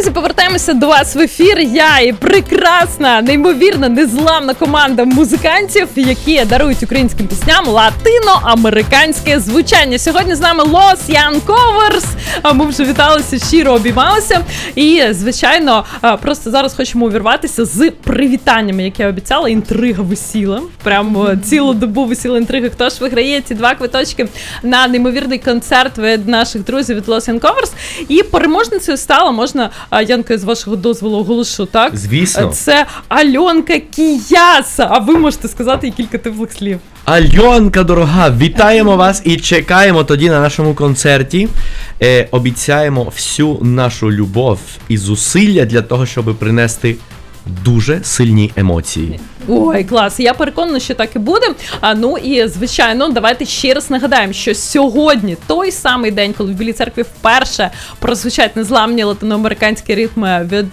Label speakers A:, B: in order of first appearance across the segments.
A: Друзі, повертаємося до вас в ефір. Я і прекрасна, неймовірна, незламна команда музикантів, які дарують українським пісням латиноамериканське звучання. Сьогодні з нами Los Young Covers. Ми вже віталися, щиро обіймалися. І, звичайно, просто зараз хочемо увірватися з привітаннями, як я обіцяла. Інтрига висіла. Прямо цілу добу висіла інтрига. Хто ж виграє ці 2 квиточки на неймовірний концерт від наших друзів від Los Young Covers. І переможницею стала, можна, Янка, з вашого дозволу оголошу, так?
B: Звісно.
A: Це Альонка Кіяса. А ви можете сказати їй кілька теплих слів.
B: Альонка, дорога, вітаємо вас і чекаємо тоді на нашому концерті. Обіцяємо всю нашу любов і зусилля для того, щоб принести дуже сильні емоції.
A: Ой, клас, я переконана, що так і буде. Ну і, звичайно, давайте ще раз нагадаємо, що сьогодні той самий день, коли в Білій Церкві вперше прозвучать незламні латиноамериканські ритми від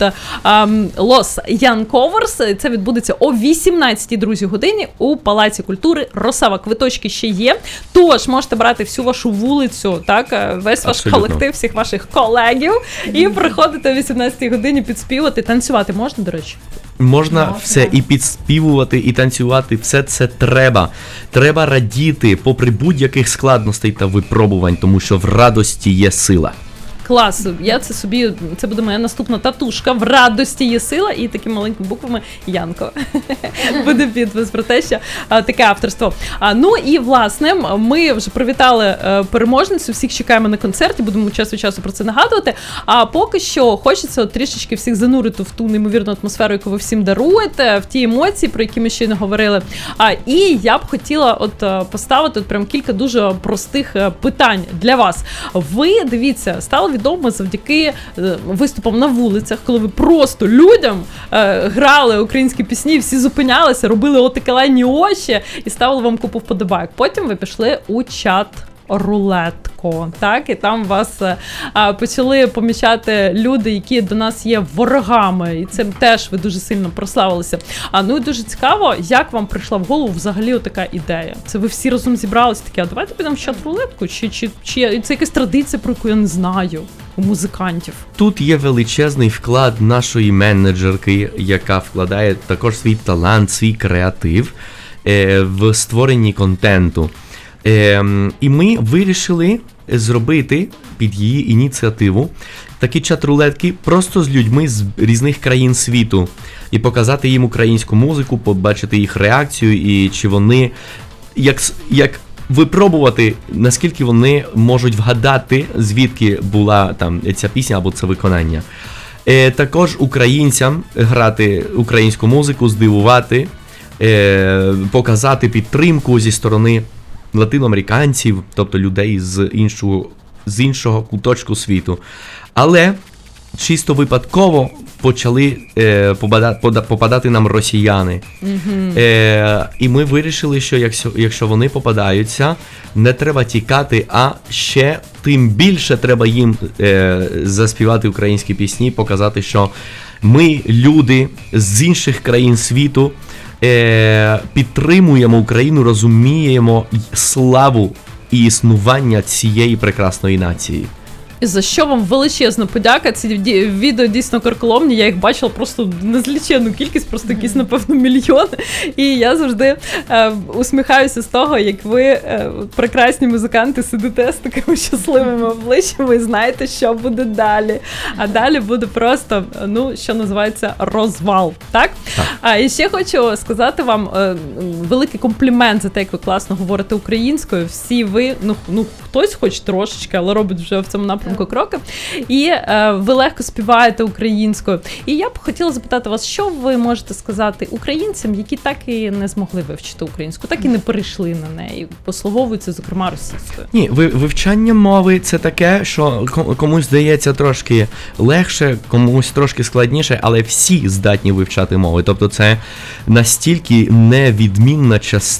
A: Los Young Covers. Це відбудеться о 18-й, друзі, годині у Палаці культури Росава. Квиточки ще є, тож можете брати всю вашу вулицю, так, весь ваш колектив, всіх ваших колегів і приходити о 18-й годині підспівати, танцювати можна, до речі?
B: Можна все і підспівувати, і танцювати, все це треба. Треба радіти попри будь-яких складностей та випробувань, тому що в радості є сила.
A: Клас, я це собі, це буде моя наступна татушка, в радості є сила, і такими маленькими буквами Янко. Буде підпис про те, що таке авторство. Ну і, власне, ми вже привітали переможницю, всіх чекаємо на концерті, будемо час від часу про це нагадувати. А поки що хочеться трішечки всіх занурити в ту неймовірну атмосферу, яку ви всім даруєте, в ті емоції, про які ми щойно говорили. І я б хотіла поставити прям кілька дуже простих питань для вас. Ви, дивіться, стало відомо завдяки виступам на вулицях, коли ви просто людям грали українські пісні, всі зупинялися, робили отакелені очі і ставили вам купу вподобайок. Потім ви пішли у чат рулетко, так, і там вас почали помічати люди, які до нас є ворогами, і цим теж ви дуже сильно прославилися. Ну і дуже цікаво, як вам прийшла в голову взагалі така ідея? Це ви всі разом зібралися такі, а давайте підемо в чат рулетку, чи це якась традиція, про яку я не знаю у музикантів? Тут
B: є величезний вклад нашої менеджерки, яка вкладає також свій талант, свій креатив в створенні контенту. І ми вирішили зробити під її ініціативу такі чат-рулетки просто з людьми з різних країн світу і показати їм українську музику, побачити їх реакцію і чи вони, як випробувати, наскільки вони можуть вгадати, звідки була там ця пісня або це виконання. Також українцям грати українську музику, здивувати, показати підтримку зі сторони латиноамериканців, тобто людей з іншого куточку світу. Але чисто випадково почали попадати нам росіяни. І ми вирішили, що якщо вони попадаються, не треба тікати, а ще тим більше треба їм заспівати українські пісні, показати, що ми, люди з інших країн світу, підтримуємо Україну, розуміємо славу і існування цієї прекрасної нації.
A: І за що вам величезна подяка. Ці відео дійсно корколомні, я їх бачила просто незліченну кількість, просто якісь, напевно, мільйони. І я завжди усміхаюся з того, як ви, прекрасні музиканти, сидите з такими щасливими обличчями і знаєте, що буде далі. А далі буде просто, що називається, розвал. Так? І ще хочу сказати вам великий комплімент за те, як ви класно говорите українською. Всі ви, хтось хоч трошечки, але робить вже в цьому напрямку кроки. І ви легко співаєте українською. І я б хотіла запитати вас, що ви можете сказати українцям, які так і не змогли вивчити українську, так і не перейшли на неї, послуговуються, зокрема, російською?
B: Ні, вивчання мови – це таке, що комусь здається трошки легше, комусь трошки складніше, але всі здатні вивчати мови. Тобто це настільки невідмінна